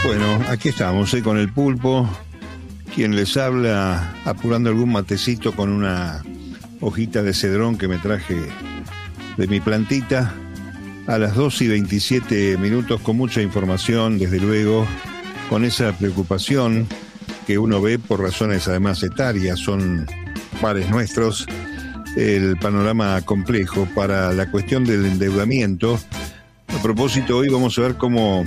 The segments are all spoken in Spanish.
Bueno, aquí estamos, con el pulpo, quien les habla, apurando algún matecito con una hojita de cedrón que me traje de mi plantita, a las 2:27, con mucha información, desde luego, con esa preocupación que uno ve por razones además etarias, son pares nuestros, el panorama complejo para la cuestión del endeudamiento. A propósito, hoy vamos a ver cómo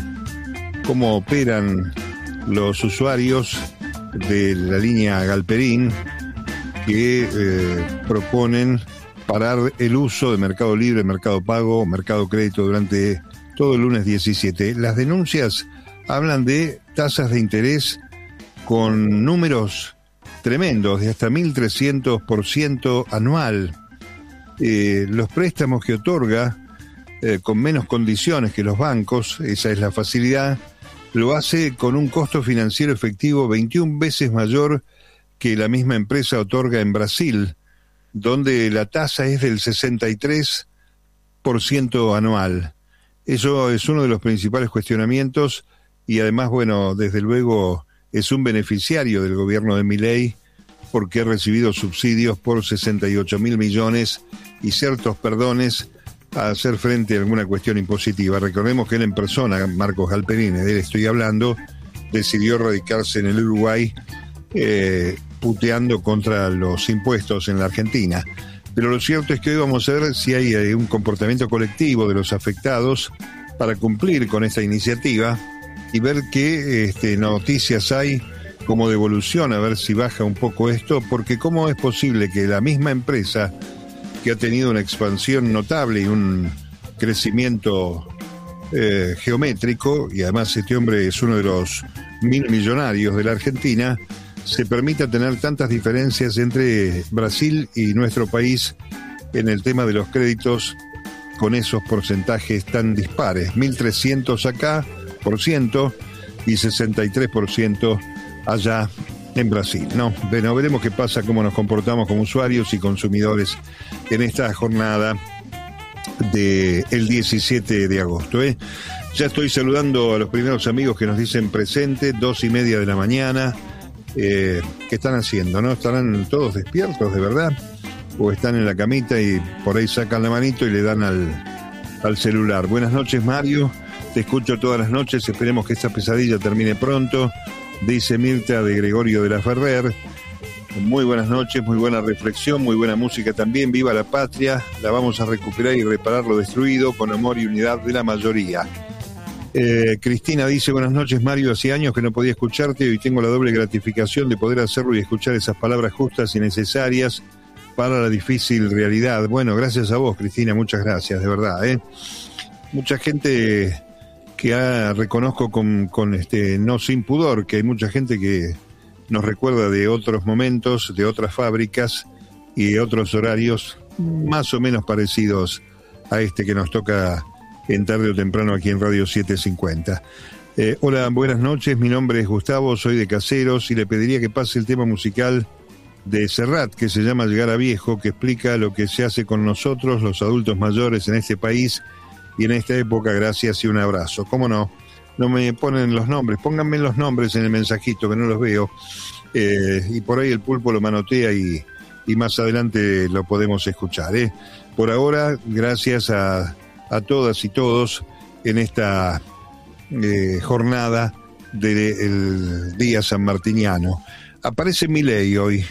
operan los usuarios de la línea Galperín que proponen parar el uso de Mercado Libre, Mercado Pago, Mercado Crédito durante todo el lunes 17. Las denuncias hablan de tasas de interés con números tremendos, de hasta 1.300% anual. Los préstamos que otorga con menos condiciones que los bancos, esa es la facilidad, lo hace con un costo financiero efectivo 21 veces mayor que la misma empresa otorga en Brasil, donde la tasa es del 63% anual. Eso es uno de los principales cuestionamientos y además, bueno, desde luego es un beneficiario del gobierno de Milei porque ha recibido subsidios por 68.000 millones y ciertos perdones a hacer frente a alguna cuestión impositiva. Recordemos que él en persona, Marcos Galperín, de él estoy hablando, decidió radicarse en el Uruguay puteando contra los impuestos en la Argentina. Pero lo cierto es que hoy vamos a ver si hay un comportamiento colectivo de los afectados para cumplir con esta iniciativa y ver qué noticias hay como devolución, a ver si baja un poco esto, porque cómo es posible que la misma empresa que ha tenido una expansión notable y un crecimiento geométrico, y además este hombre es uno de los 1.000 millonarios de la Argentina, se permita tener tantas diferencias entre Brasil y nuestro país en el tema de los créditos con esos porcentajes tan dispares, 1.300 acá por ciento y 63% allá en Brasil. Bueno, veremos qué pasa, cómo nos comportamos como usuarios y consumidores en esta jornada del 17 de agosto. Ya estoy saludando a los primeros amigos que nos dicen presente, 2:30 de la mañana. ¿Qué están haciendo? ¿No? ¿Estarán todos despiertos de verdad? ¿O están en la camita y por ahí sacan la manito y le dan al celular? Buenas noches, Mario. Te escucho todas las noches. Esperemos que esta pesadilla termine pronto. Dice Mirta de Gregorio de la Ferrer. Muy buenas noches, muy buena reflexión, muy buena música también. Viva la patria, la vamos a recuperar y reparar lo destruido con amor y unidad de la mayoría. Cristina dice, buenas noches, Mario, hace años que no podía escucharte y hoy tengo la doble gratificación de poder hacerlo y escuchar esas palabras justas y necesarias para la difícil realidad. Bueno, gracias a vos, Cristina, muchas gracias, de verdad. Mucha gente que reconozco con no sin pudor, que hay mucha gente que nos recuerda de otros momentos, de otras fábricas y de otros horarios más o menos parecidos a este que nos toca en tarde o temprano aquí en Radio 750. Hola, buenas noches, mi nombre es Gustavo, soy de Caseros y le pediría que pase el tema musical de Serrat que se llama Llegar a Viejo, que explica lo que se hace con nosotros, los adultos mayores en este país y en esta época. Gracias y un abrazo. ¿Cómo no? No me ponen los nombres, pónganme los nombres en el mensajito que no los veo, y por ahí el pulpo lo manotea y más adelante lo podemos escuchar. Por ahora, gracias a todas y todos en esta jornada del Día Sanmartiniano. Aparece Milei hoy.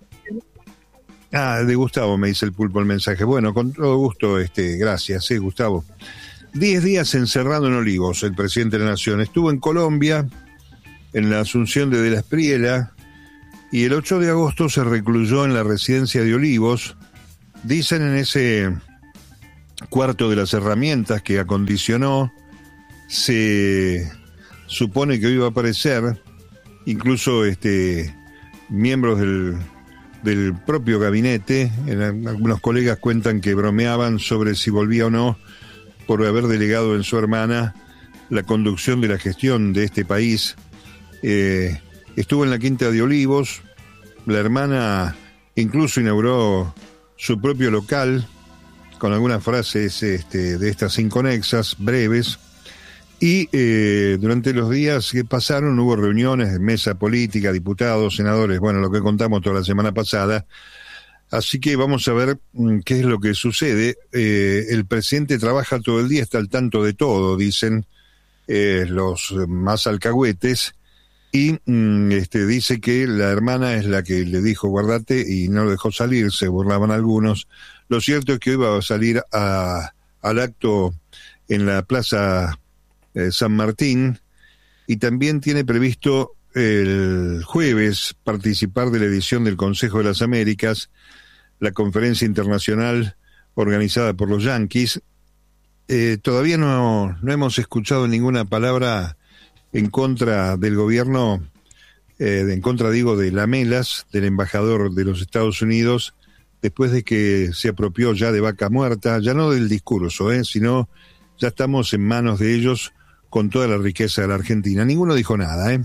De Gustavo, me dice el pulpo el mensaje. Bueno, con todo gusto, gracias, Gustavo. 10 días encerrado en Olivos, el presidente de la Nación. Estuvo en Colombia, en la Asunción de la Espriela, y el 8 de agosto se recluyó en la residencia de Olivos. Dicen en ese cuarto de las herramientas que acondicionó, se supone que hoy va a aparecer, incluso miembros del propio gabinete. Algunos colegas cuentan que bromeaban sobre si volvía o no por haber delegado en su hermana la conducción de la gestión de este país. Estuvo en la Quinta de Olivos, la hermana incluso inauguró su propio local con algunas frases de estas inconexas, breves, Y durante los días que pasaron hubo reuniones de mesa política, diputados, senadores, bueno, lo que contamos toda la semana pasada. Así que vamos a ver qué es lo que sucede. El presidente trabaja todo el día, está al tanto de todo, dicen los más alcahuetes, y dice que la hermana es la que le dijo guardate y no lo dejó salir, se burlaban algunos. Lo cierto es que hoy va a salir al acto en la Plaza San Martín, y también tiene previsto el jueves participar de la edición del Consejo de las Américas, la conferencia internacional organizada por los Yankees. Todavía no hemos escuchado ninguna palabra en contra del gobierno, en contra, digo, de Lamelas, del embajador de los Estados Unidos, después de que se apropió ya de vaca muerta, ya no del discurso, sino ya estamos en manos de ellos con toda la riqueza de la Argentina. Ninguno dijo nada,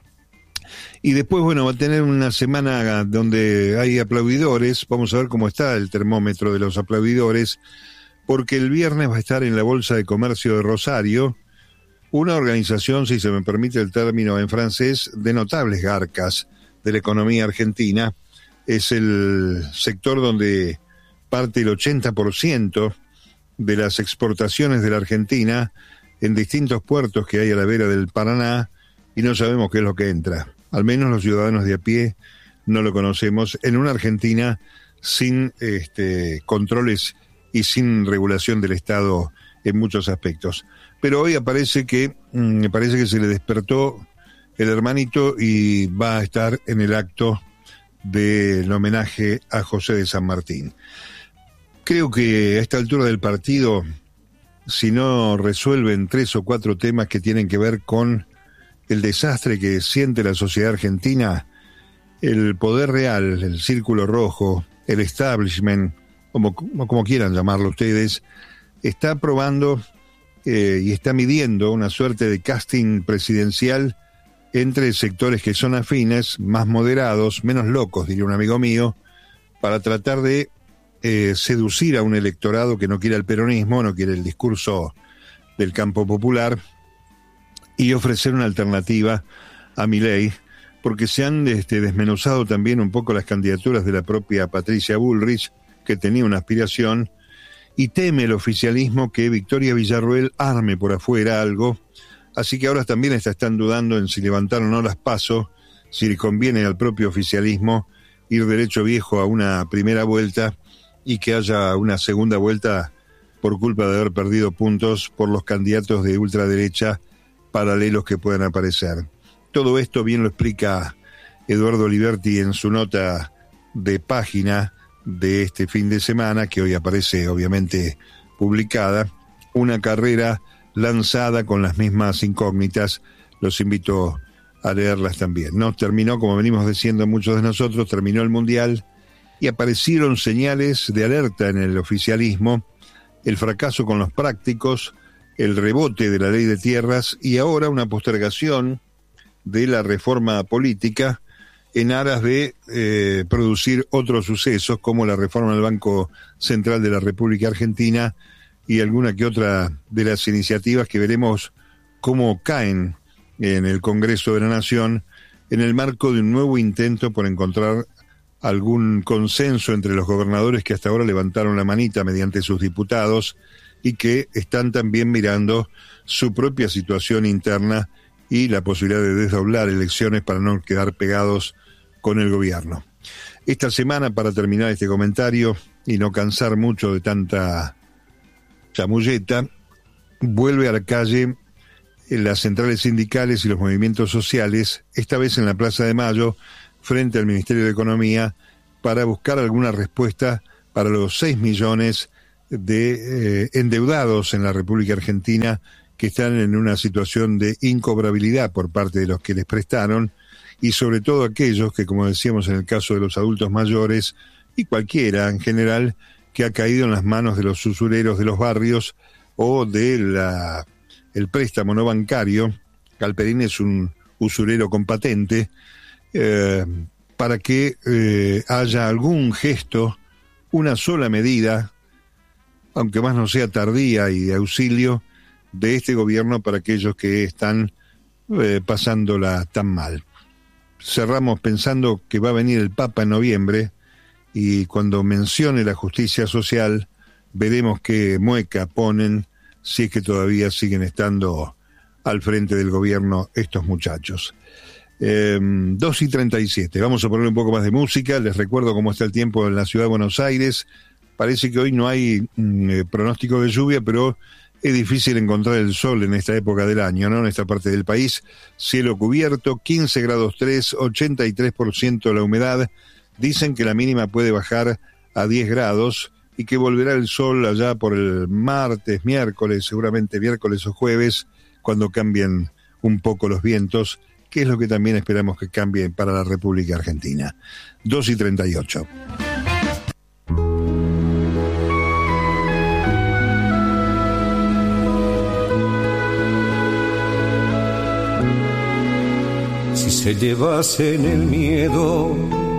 Y después, bueno, va a tener una semana donde hay aplaudidores. Vamos a ver cómo está el termómetro de los aplaudidores, porque el viernes va a estar en la Bolsa de Comercio de Rosario una organización, si se me permite el término en francés, de notables garcas de la economía argentina. Es el sector donde parte el 80% de las exportaciones de la Argentina en distintos puertos que hay a la vera del Paraná, y no sabemos qué es lo que entra. Al menos los ciudadanos de a pie no lo conocemos, en una Argentina sin controles y sin regulación del Estado en muchos aspectos. Pero hoy me parece que se le despertó el hermanito y va a estar en el acto del homenaje a José de San Martín. Creo que a esta altura del partido, si no resuelven 3 o 4 temas que tienen que ver con el desastre que siente la sociedad argentina, el poder real, el círculo rojo, el establishment, como quieran llamarlo ustedes, está probando y está midiendo una suerte de casting presidencial entre sectores que son afines, más moderados, menos locos, diría un amigo mío, para tratar de seducir a un electorado que no quiere el peronismo, no quiere el discurso del campo popular, y ofrecer una alternativa a Milei, porque se han desmenuzado también un poco las candidaturas de la propia Patricia Bullrich, que tenía una aspiración, y teme el oficialismo que Victoria Villarruel arme por afuera algo, así que ahora también están dudando en si levantar o no las PASO, si le conviene al propio oficialismo ir derecho viejo a una primera vuelta y que haya una segunda vuelta por culpa de haber perdido puntos por los candidatos de ultraderecha paralelos que puedan aparecer. Todo esto bien lo explica Eduardo Liberti en su nota de página de este fin de semana, que hoy aparece obviamente publicada, una carrera lanzada con las mismas incógnitas. Los invito a leerlas también, ¿no? Terminó, como venimos diciendo muchos de nosotros, terminó el Mundial y aparecieron señales de alerta en el oficialismo, el fracaso con los prácticos, el rebote de la ley de tierras y ahora una postergación de la reforma política en aras de producir otros sucesos como la reforma del Banco Central de la República Argentina y alguna que otra de las iniciativas que veremos cómo caen en el Congreso de la Nación en el marco de un nuevo intento por encontrar algún consenso entre los gobernadores que hasta ahora levantaron la manita mediante sus diputados y que están también mirando su propia situación interna y la posibilidad de desdoblar elecciones para no quedar pegados con el gobierno. Esta semana, para terminar este comentario y no cansar mucho de tanta chamulleta, vuelve a la calle en las centrales sindicales y los movimientos sociales, esta vez en la Plaza de Mayo, frente al Ministerio de Economía, para buscar alguna respuesta para los 6 millones de endeudados en la República Argentina que están en una situación de incobrabilidad por parte de los que les prestaron, y sobre todo aquellos que, como decíamos en el caso de los adultos mayores, y cualquiera en general, que ha caído en las manos de los usureros de los barrios o de el préstamo no bancario. Galperín es un usurero con patente, para que haya algún gesto, una sola medida, aunque más no sea tardía y de auxilio, de este gobierno para aquellos que están pasándola tan mal. Cerramos pensando que va a venir el Papa en noviembre y cuando mencione la justicia social veremos qué mueca ponen, si es que todavía siguen estando al frente del gobierno estos muchachos. 2:37, vamos a poner un poco más de música. Les recuerdo cómo está el tiempo en la ciudad de Buenos Aires. Parece que hoy no hay pronóstico de lluvia, pero es difícil encontrar el sol en esta época del año, ¿no? En esta parte del país, cielo cubierto, 15 grados 3, 83% la humedad. Dicen que la mínima puede bajar a 10 grados y que volverá el sol allá por el martes, miércoles, seguramente miércoles o jueves, cuando cambien un poco los vientos, que es lo que también esperamos que cambie para la República Argentina. 2:38. Si se llevasen el miedo